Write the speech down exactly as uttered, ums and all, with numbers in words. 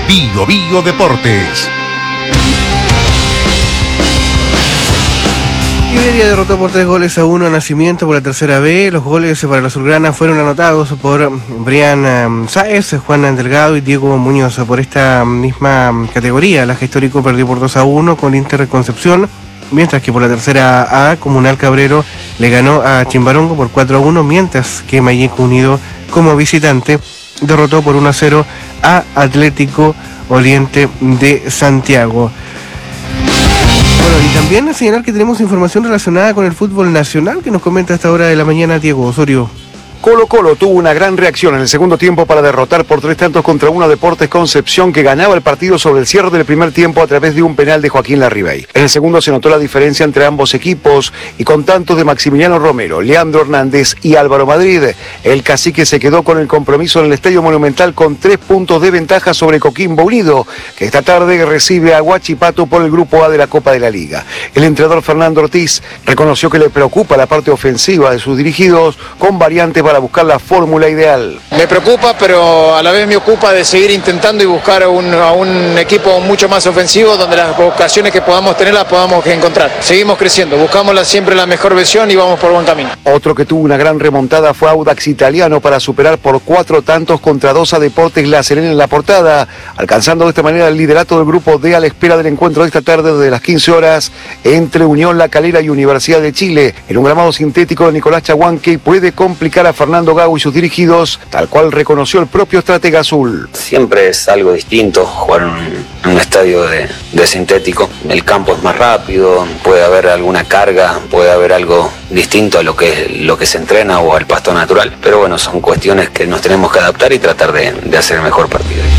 Bio Bio Deportes. Iberia derrotó por tres goles a uno a Nacimiento por la tercera B. Los goles para la azulgrana fueron anotados por Brian um, Sáez, Juan Delgado y Diego Muñoz. Por esta misma categoría, Laja Histórico perdió por dos a uno con Inter Concepción, mientras que por la tercera A, Comunal Cabrero le ganó a Chimbarongo por cuatro a uno, mientras que Mayeco Unido, como visitante, derrotó por uno a cero a Atlético Oriente de Santiago. Bueno, y también señalar que tenemos información relacionada con el fútbol nacional que nos comenta a esta hora de la mañana Diego Osorio. Colo Colo tuvo una gran reacción en el segundo tiempo para derrotar por tres tantos contra uno a Deportes Concepción, que ganaba el partido sobre el cierre del primer tiempo a través de un penal de Joaquín Larribey. En el segundo se notó la diferencia entre ambos equipos y con tantos de Maximiliano Romero, Leandro Hernández y Álvaro Madrid, el cacique se quedó con el compromiso en el Estadio Monumental con tres puntos de ventaja sobre Coquimbo Unido, que esta tarde recibe a Huachipato por el Grupo A de la Copa de la Liga. El entrenador Fernando Ortiz reconoció que le preocupa la parte ofensiva de sus dirigidos, con variantes para buscar la fórmula ideal. Me preocupa, pero a la vez me ocupa de seguir intentando y buscar un, a un equipo mucho más ofensivo, donde las ocasiones que podamos tener las podamos encontrar. Seguimos creciendo, buscamos la, siempre la mejor versión y vamos por buen camino. Otro que tuvo una gran remontada fue Audax Italiano para superar por cuatro tantos contra dos a Deportes La Serena en la Portada, alcanzando de esta manera el liderato del Grupo D a la espera del encuentro de esta tarde desde las quince horas entre Unión La Calera y Universidad de Chile. En un gramado sintético de Nicolás Chaguanque puede complicar a Fernando Gago y sus dirigidos, tal cual reconoció el propio estratega azul. Siempre es algo distinto jugar en un estadio de, de sintético. El campo es más rápido, puede haber alguna carga, puede haber algo distinto a lo que, lo que se entrena o al pasto natural. Pero bueno, son cuestiones que nos tenemos que adaptar y tratar de, de hacer el mejor partido.